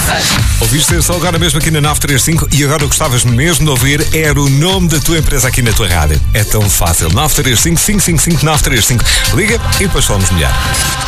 Ouviste só agora mesmo aqui na 935 e agora gostavas mesmo de ouvir era o nome da tua empresa aqui na tua rádio. É tão fácil. 935 555 935. Liga e depois falamos melhor.